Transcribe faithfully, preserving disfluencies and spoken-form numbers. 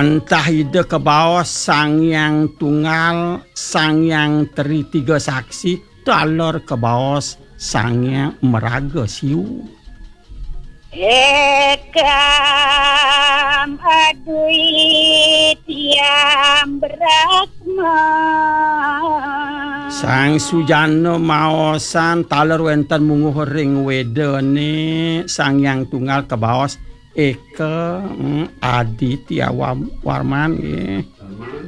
Bantah ide kebaos sang yang tunggal, sang yang teri tiga saksi, talor kebaos sang yang meraga siu. Ekam adui tiam berakma. Sang sujana maosan talor wenten munguh ring wedene sang yang tunggal kebaos Eka hmm, Aditya Warman nggih.